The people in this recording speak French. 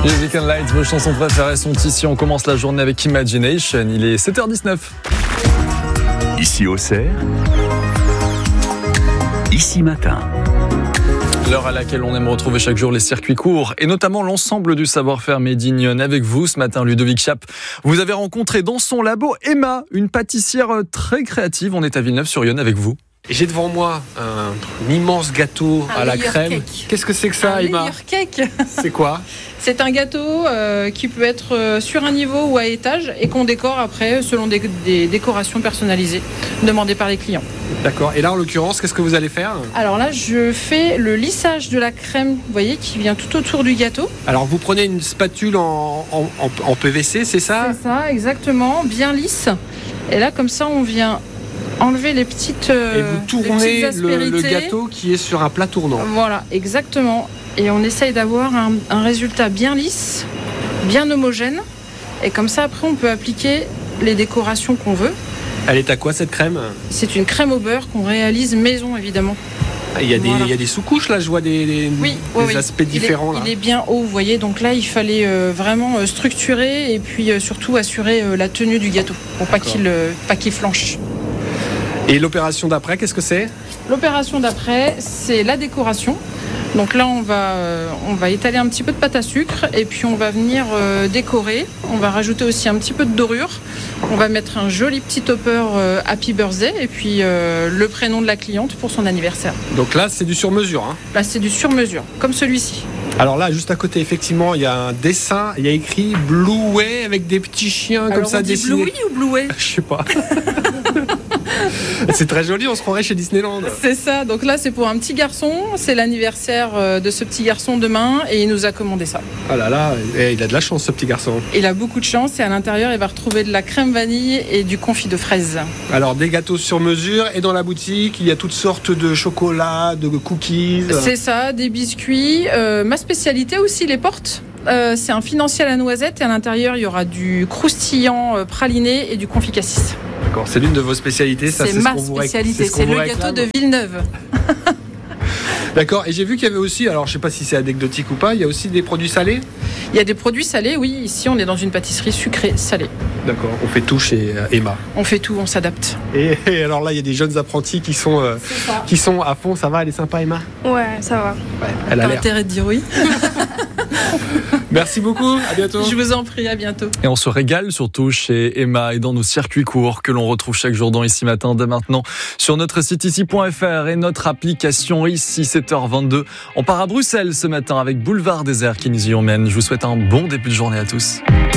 Les Weekend Lights, vos chansons préférées sont ici. On commence la journée avec Imagination. Il est 7h19. Ici Auxerre, ici matin. L'heure à laquelle on aime retrouver chaque jour les circuits courts et notamment l'ensemble du savoir-faire made in Yonne. Avec vous ce matin, Ludovic Chape. Vous avez rencontré dans son labo Emma, une pâtissière très créative. On est à Villeneuve-sur-Yonne avec vous. J'ai devant moi un immense gâteau à la crème. Cake. Qu'est-ce que c'est que ça, Emma? Layer cake. C'est quoi? C'est un gâteau qui peut être sur un niveau ou à étage et qu'on décore après selon des décorations personnalisées demandées par les clients. D'accord. Et là, en l'occurrence, qu'est-ce que vous allez faire? Alors là, je fais le lissage de la crème, vous voyez, qui vient tout autour du gâteau. Alors, vous prenez une spatule en PVC, c'est ça? C'est ça, exactement, bien lisse. Et là, comme ça, on vient enlever les petites et vous tournez les petites aspérités. le gâteau qui est sur un plat tournant. Voilà, exactement. Et on essaye d'avoir un résultat bien lisse, bien homogène. Et comme ça, après, on peut appliquer les décorations qu'on veut. Elle est à quoi, cette crème? C'est une crème au beurre qu'on réalise maison, évidemment. Il y a Voilà. il y a des sous-couches, là, je vois des aspects différents. Il est bien haut, vous voyez. Donc là, il fallait vraiment structurer et puis surtout assurer la tenue du gâteau pour pas qu'il flanche. Et l'opération d'après, qu'est-ce que c'est? L'opération d'après, c'est la décoration. Donc là, on va étaler un petit peu de pâte à sucre et puis on va venir décorer. On va rajouter aussi un petit peu de dorure. On va mettre un joli petit topper Happy Birthday et puis le prénom de la cliente pour son anniversaire. Donc là, c'est du sur-mesure, hein? Là, c'est du sur-mesure, comme celui-ci. Alors là, juste à côté, effectivement, il y a un dessin. Il y a écrit Blueway avec des petits chiens comme ça dessinés. Bluey ou Blueway? Je sais pas. C'est très joli, on se croirait chez Disneyland. C'est ça, donc là c'est pour un petit garçon, c'est l'anniversaire de ce petit garçon demain et il nous a commandé ça. Ah là là, il a de la chance ce petit garçon. Il a beaucoup de chance et à l'intérieur il va retrouver de la crème vanille et du confit de fraises. Alors des gâteaux sur mesure et dans la boutique il y a toutes sortes de chocolats, de cookies. C'est ça, des biscuits, ma spécialité aussi les portes. C'est un financier à la noisette et à l'intérieur il y aura du croustillant praliné et du confit cassis. D'accord, c'est l'une de vos spécialités, ça c'est ma spécialité, c'est le gâteau de Villeneuve. D'accord, et j'ai vu qu'il y avait aussi, alors je sais pas si c'est anecdotique ou pas, il y a aussi des produits salés? Il y a des produits salés, oui, ici on est dans une pâtisserie sucrée salée. D'accord, on fait tout chez Emma. On fait tout, on s'adapte. Et alors là il y a des jeunes apprentis qui sont à fond, ça va, elle est sympa Emma? Ouais, ça va. Ouais, elle a T'as l'air. intérêt de dire oui. Merci beaucoup, à bientôt. Je vous en prie, à bientôt. Et on se régale surtout chez Emma et dans nos circuits courts que l'on retrouve chaque jour dans Ici Matin dès maintenant sur notre site ici.fr et notre application ici 7h22. On part à Bruxelles ce matin avec Boulevard Désert qui nous y emmène. Je vous souhaite un bon début de journée à tous.